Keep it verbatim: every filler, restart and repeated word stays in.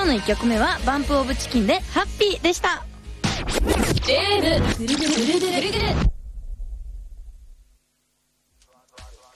今日のいっきょくめはバンプオブチキンでハッピーでした。 エールぐるぐるぐるぐるぐるぐる